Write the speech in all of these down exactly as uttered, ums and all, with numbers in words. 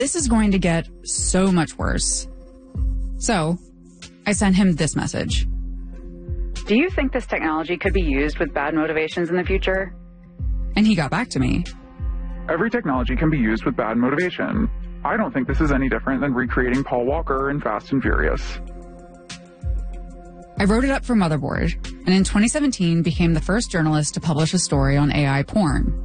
This is going to get so much worse. So, I sent him this message. Do you think this technology could be used with bad motivations in the future? And he got back to me. Every technology can be used with bad motivation. I don't think this is any different than recreating Paul Walker in Fast and Furious. I wrote it up for Motherboard, and in twenty seventeen became the first journalist to publish a story on A I porn.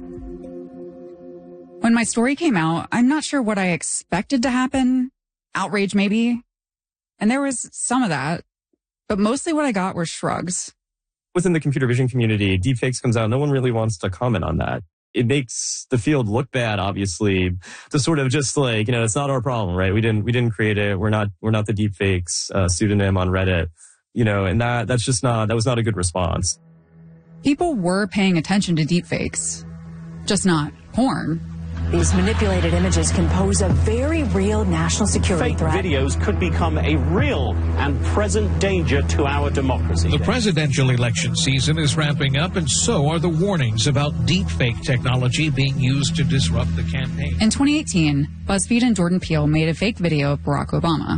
When my story came out, I'm not sure what I expected to happen. Outrage, maybe. And there was some of that. But mostly what I got were shrugs. Within the computer vision community, deepfakes comes out. No one really wants to comment on that. It makes the field look bad, obviously, to sort of just like, you know, it's not our problem, right? We didn't, we didn't create it. We're not, we're not the deepfakes uh, pseudonym on Reddit, you know, and that, that's just not, that was not a good response. People were paying attention to deepfakes, just not porn. These manipulated images can pose a very real national security Fake threat. videos could become a real and present danger to our democracy. The presidential election season is ramping up, and so are the warnings about deepfake technology being used to disrupt the campaign. In twenty eighteen, BuzzFeed and Jordan Peele made a fake video of Barack Obama.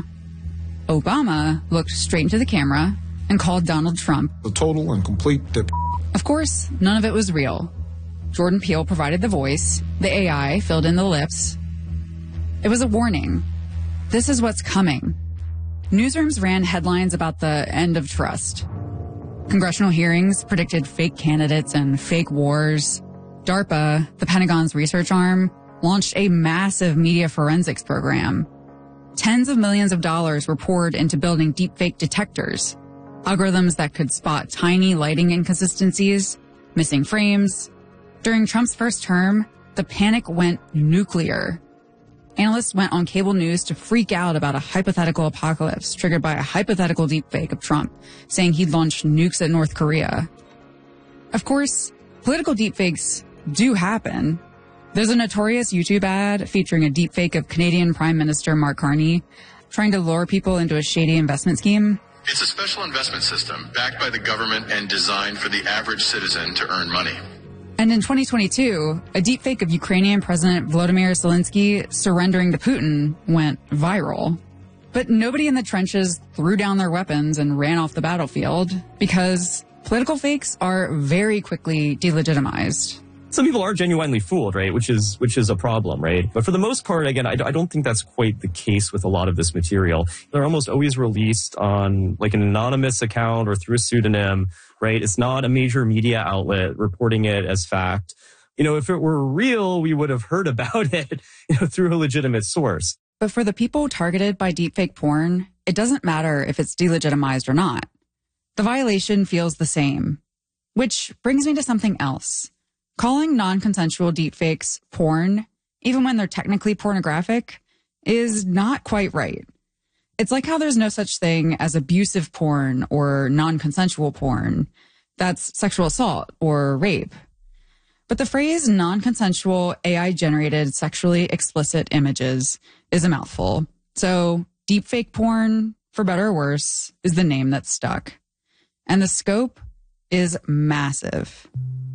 Obama looked straight into the camera and called Donald Trump a total and complete dip. Of course, none of it was real. Jordan Peele provided the voice, the A I filled in the lips. It was a warning. This is what's coming. Newsrooms ran headlines about the end of trust. Congressional hearings predicted fake candidates and fake wars. DARPA, the Pentagon's research arm, launched a massive media forensics program. Tens of millions of dollars were poured into building deepfake detectors, algorithms that could spot tiny lighting inconsistencies, missing frames. During Trump's first term, the panic went nuclear. Analysts went on cable news to freak out about a hypothetical apocalypse triggered by a hypothetical deepfake of Trump, saying he'd launched nukes at North Korea. Of course, political deepfakes do happen. There's a notorious YouTube ad featuring a deepfake of Canadian Prime Minister Mark Carney trying to lure people into a shady investment scheme. It's a special investment system backed by the government and designed for the average citizen to earn money. And in twenty twenty-two, a deepfake of Ukrainian President Volodymyr Zelensky surrendering to Putin went viral. But nobody in the trenches threw down their weapons and ran off the battlefield because political fakes are very quickly delegitimized. Some people are genuinely fooled, right? Which is, which is a problem, right? But for the most part, again, I, I don't think that's quite the case with a lot of this material. They're almost always released on like an anonymous account or through a pseudonym, right? It's not a major media outlet reporting it as fact. You know, if it were real, we would have heard about it, you know, through a legitimate source. But for the people targeted by deepfake porn, it doesn't matter if it's delegitimized or not. The violation feels the same. Which brings me to something else. Calling non-consensual deepfakes porn, even when they're technically pornographic, is not quite right. It's like how there's no such thing as abusive porn or non-consensual porn. That's sexual assault or rape. But the phrase non-consensual A I-generated sexually explicit images is a mouthful. So deepfake porn, for better or worse, is the name that's stuck. And the scope is massive.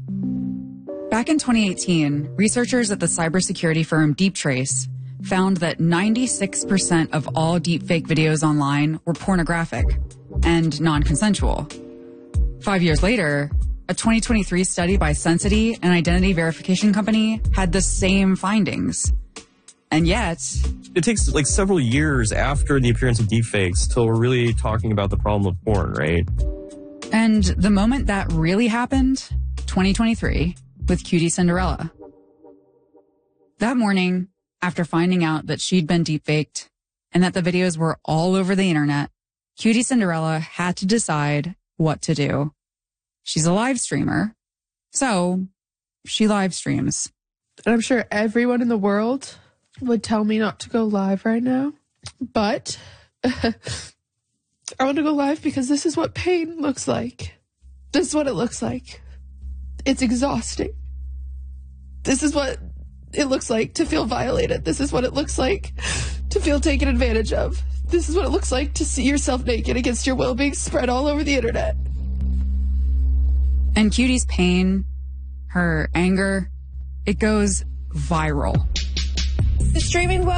Back in twenty eighteen, researchers at the cybersecurity firm DeepTrace found that ninety-six percent of all deepfake videos online were pornographic and non-consensual. Five years later, a twenty twenty-three study by Sensity, an identity verification company, had the same findings. And yet, it takes like several years after the appearance of deepfakes till we're really talking about the problem of porn, right? And the moment that really happened, twenty twenty-three, with Cutie Cinderella. That morning, after finding out that she'd been deepfaked and that the videos were all over the internet, Cutie Cinderella had to decide what to do. She's a live streamer, so she live streams. And I'm sure everyone in the world would tell me not to go live right now, but I want to go live because this is what pain looks like. This is what it looks like. It's exhausting. This is what it looks like to feel violated. This is what it looks like to feel taken advantage of. This is what it looks like to see yourself naked against your will being spread all over the internet. And Cutie's pain, her anger, it goes viral. The streaming world